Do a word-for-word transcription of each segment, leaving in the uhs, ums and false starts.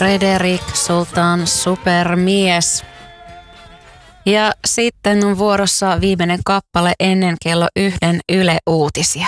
Fredrik Sultan, supermies. Ja sitten on vuorossa viimeinen kappale ennen kello yhden Yle Uutisia.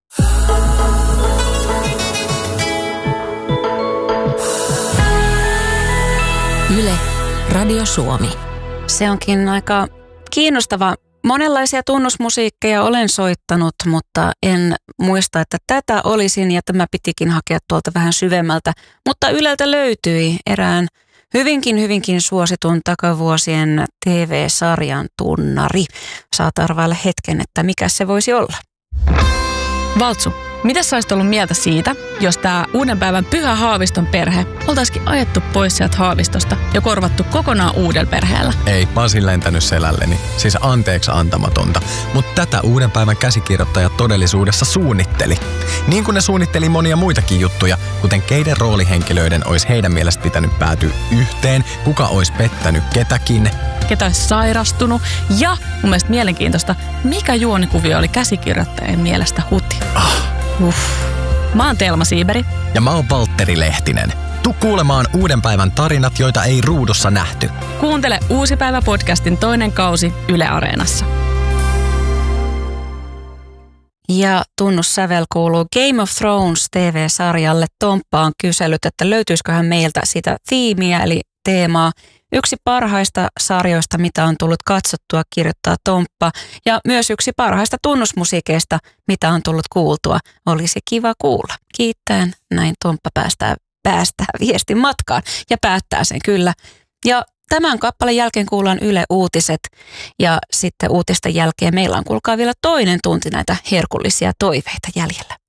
Yle, Radio Suomi. Se onkin aika kiinnostava. Monenlaisia tunnusmusiikkeja olen soittanut, mutta en muista, että tätä olisin ja tämä pitikin hakea tuolta vähän syvemmältä. Mutta Yleltä löytyi erään hyvinkin, hyvinkin suositun takavuosien T V-sarjan tunnari. Saat arvailla hetken, että mikä se voisi olla. Valtsu, mitä sä olisit ollut mieltä siitä, jos tää uuden päivän Pyhä Haaviston perhe oltaisikin ajettu pois sieltä Haavistosta ja korvattu kokonaan uudella perheellä? Ei, mä olisin lentänyt selälleni. Siis anteeksi antamatonta. Mutta tätä uuden päivän käsikirjoittaja todellisuudessa suunnitteli. Niin kuin ne suunnitteli monia muitakin juttuja, kuten keiden roolihenkilöiden olisi heidän mielestä pitänyt päätyä yhteen, kuka olisi pettänyt ketäkin. Ketä olisi sairastunut ja mun mielestä mielenkiintoista, mikä juonikuvio oli käsikirjoittajien mielestä huti. Ah. Uff. Mä oon Telma Siiberi. Ja mä oon Valtteri Lehtinen. Tuu kuulemaan uuden päivän tarinat, joita ei ruudussa nähty. Kuuntele Uusi päivä podcastin toinen kausi Yle Areenassa. Ja tunnussävel kuuluu Game of Thrones T V-sarjalle. Tomppa on kysellyt, että löytyisiköhän meiltä sitä tiimiä eli teemaa. Yksi parhaista sarjoista, mitä on tullut katsottua, kirjoittaa Tomppa. Ja myös yksi parhaista tunnusmusiikeista, mitä on tullut kuultua. Olisi kiva kuulla. Kiittäen näin Tomppa päästää, päästää viestin matkaan ja päättää sen kyllä. Ja tämän kappaleen jälkeen kuullaan Yle Uutiset ja sitten uutisten jälkeen meillä on kuulkaa vielä toinen tunti näitä herkullisia toiveita jäljellä.